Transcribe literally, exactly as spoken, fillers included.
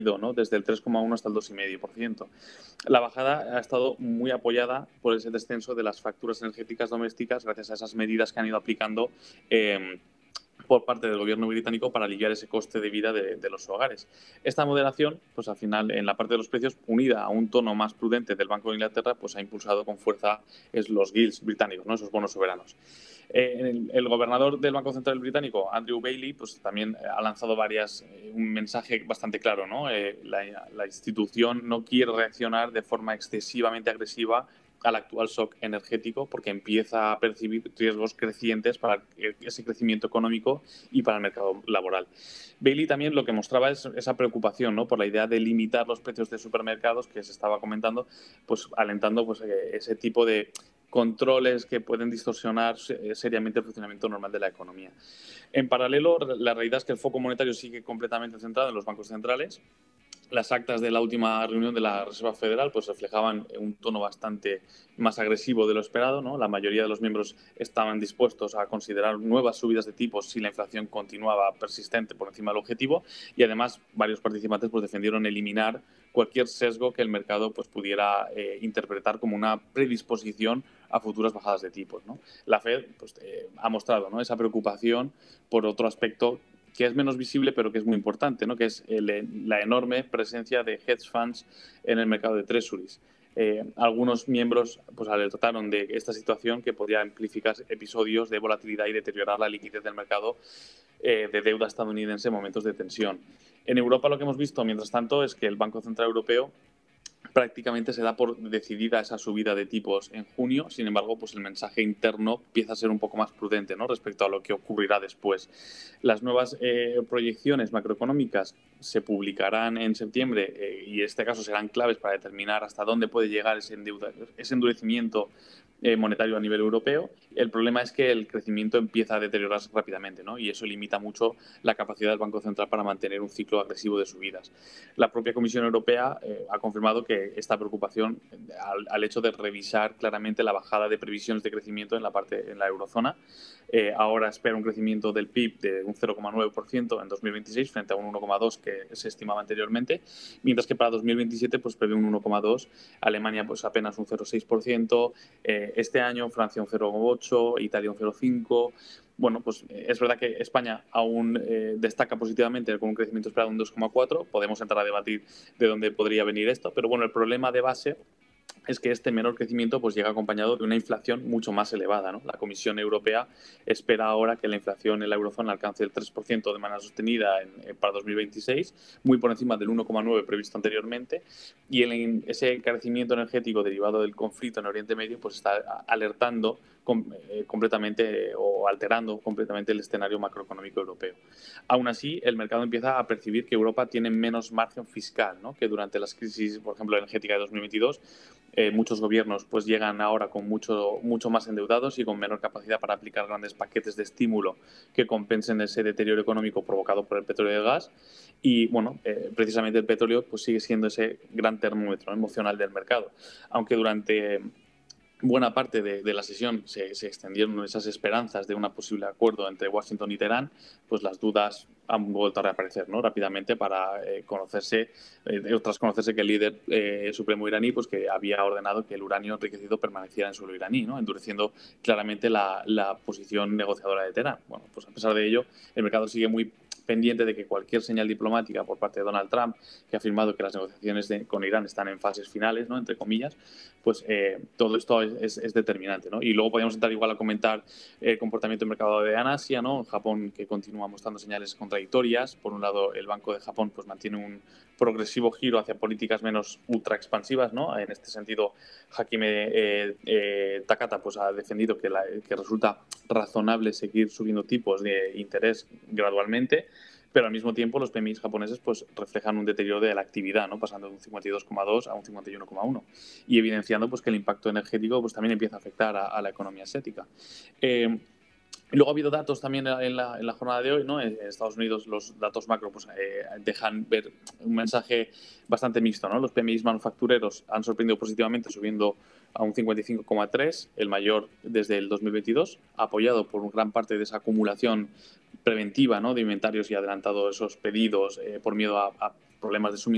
¿no? Desde el tres coma uno hasta el dos coma cinco por ciento. La bajada ha estado muy apoyada por ese descenso de las facturas energéticas domésticas gracias a esas medidas que han ido aplicando eh, por parte del gobierno británico para aliviar ese coste de vida de, de los hogares. Esta moderación, pues al final, en la parte de los precios, unida a un tono más prudente del Banco de Inglaterra, pues ha impulsado con fuerza es los gilts británicos, ¿no? Esos bonos soberanos. Eh, el, el gobernador del Banco Central Británico, Andrew Bailey, pues también ha lanzado varias, eh, un mensaje bastante claro, ¿no? Eh, la, la institución no quiere reaccionar de forma excesivamente agresiva al actual shock energético porque empieza a percibir riesgos crecientes para ese crecimiento económico y para el mercado laboral. Bailey también lo que mostraba es esa preocupación, ¿no? Por la idea de limitar los precios de supermercados que se estaba comentando, pues alentando pues, ese tipo de controles que pueden distorsionar seriamente el funcionamiento normal de la economía. En paralelo, la realidad es que el foco monetario sigue completamente centrado en los bancos centrales. Las actas de la última reunión de la Reserva Federal pues reflejaban un tono bastante más agresivo de lo esperado, ¿no? La mayoría de los miembros estaban dispuestos a considerar nuevas subidas de tipos si la inflación continuaba persistente por encima del objetivo y además varios participantes pues, defendieron eliminar cualquier sesgo que el mercado pues, pudiera eh, interpretar como una predisposición a futuras bajadas de tipos, ¿no? La Fed pues, eh, ha mostrado, ¿no? esa preocupación por otro aspecto que es menos visible pero que es muy importante, ¿no? Que es el, la enorme presencia de hedge funds en el mercado de treasuries. Eh, algunos miembros pues, alertaron de esta situación que podría amplificar episodios de volatilidad y deteriorar la liquidez del mercado eh, de deuda estadounidense en momentos de tensión. En Europa lo que hemos visto, mientras tanto, es que el Banco Central Europeo prácticamente se da por decidida esa subida de tipos en junio. Sin embargo, pues el mensaje interno empieza a ser un poco más prudente, ¿no? Respecto a lo que ocurrirá después. Las nuevas eh, proyecciones macroeconómicas se publicarán en septiembre eh, y en este caso serán claves para determinar hasta dónde puede llegar ese, endeuda, ese endurecimiento eh, monetario a nivel europeo. El problema es que el crecimiento empieza a deteriorarse rápidamente, ¿no? Y eso limita mucho la capacidad del Banco Central para mantener un ciclo agresivo de subidas. La propia Comisión Europea eh, ha confirmado que esta preocupación al, al hecho de revisar claramente la bajada de previsiones de crecimiento en la parte en la eurozona. Eh, ahora espera un crecimiento del P I B de un cero coma nueve por ciento en dos mil veintiséis frente a un uno coma dos por ciento que se estimaba anteriormente, mientras que para dos mil veintisiete pues, prevé un uno coma dos por ciento, Alemania pues, apenas un cero coma seis por ciento, eh, este año Francia un cero coma ocho por ciento, Italia un cero coma cinco por ciento. Bueno, pues es verdad que España aún eh, destaca positivamente con un crecimiento esperado de un dos coma cuatro por ciento. Podemos entrar a debatir de dónde podría venir esto, pero bueno, el problema de base es que este menor crecimiento pues, llega acompañado de una inflación mucho más elevada, ¿no? La Comisión Europea espera ahora que la inflación en la eurozona alcance el tres por ciento de manera sostenida en, en, para dos mil veintiséis, muy por encima del uno coma nueve por ciento previsto anteriormente, y el, ese encarecimiento energético derivado del conflicto en Oriente Medio pues, está alertando com, eh, completamente o alterando completamente el escenario macroeconómico europeo. Aún así, el mercado empieza a percibir que Europa tiene menos margen fiscal, ¿no? Que durante las crisis, por ejemplo, energética de dos mil veintidós, Eh, muchos gobiernos pues llegan ahora con mucho, mucho más endeudados y con menor capacidad para aplicar grandes paquetes de estímulo que compensen ese deterioro económico provocado por el petróleo y el gas. Y bueno, eh, precisamente el petróleo pues sigue siendo ese gran termómetro emocional del mercado. Aunque durante buena parte de, de la sesión se, se extendieron esas esperanzas de un posible acuerdo entre Washington y Teherán, pues las dudas han vuelto a reaparecer, ¿no? Rápidamente para eh, conocerse, eh, tras conocerse que el líder eh, supremo iraní pues que había ordenado que el uranio enriquecido permaneciera en suelo iraní, ¿no? Endureciendo claramente la, la posición negociadora de Teherán. Bueno, pues a pesar de ello, el mercado sigue muy pendiente de que cualquier señal diplomática por parte de Donald Trump, que ha afirmado que las negociaciones de, con Irán están en fases finales, ¿no? Entre comillas, pues eh, todo esto es, es, es determinante, ¿no? Y luego podríamos entrar igual a comentar el comportamiento del mercado de Asia, ¿no? Japón, que continúa mostrando señales contradictorias. Por un lado, el Banco de Japón pues mantiene un progresivo giro hacia políticas menos ultra expansivas, ¿no? En este sentido, Hakime eh, eh, Takata pues ha defendido que, la, que resulta razonable seguir subiendo tipos de interés gradualmente, pero al mismo tiempo los P M Is japoneses pues reflejan un deterioro de la actividad, ¿no? Pasando de un cincuenta y dos coma dos a un cincuenta y uno coma uno y evidenciando pues que el impacto energético pues también empieza a afectar a, a la economía asiática. Eh, Luego ha habido datos también en la, en la jornada de hoy, ¿no? En Estados Unidos los datos macro pues, eh, dejan ver un mensaje bastante mixto, ¿no? Los P M Is manufactureros han sorprendido positivamente subiendo a un cincuenta y cinco coma tres, el mayor desde el dos mil veintidós, apoyado por gran parte de esa acumulación preventiva, ¿no? De inventarios y adelantado esos pedidos eh, por miedo a, a problemas de suministro.